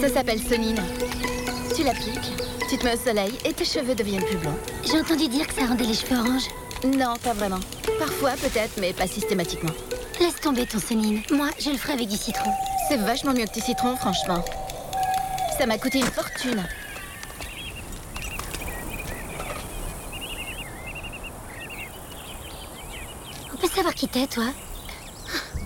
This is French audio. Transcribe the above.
Ça s'appelle Sonine. Tu l'appliques, tu te mets au soleil et tes cheveux deviennent plus blonds. J'ai entendu dire que ça rendait les cheveux oranges. Non, pas vraiment. Parfois, peut-être, mais pas systématiquement. Laisse tomber ton Sonine. Moi, je le ferai avec du citron. C'est vachement mieux que du citron, franchement. Ça m'a coûté une fortune. On peut savoir qui t'es, toi?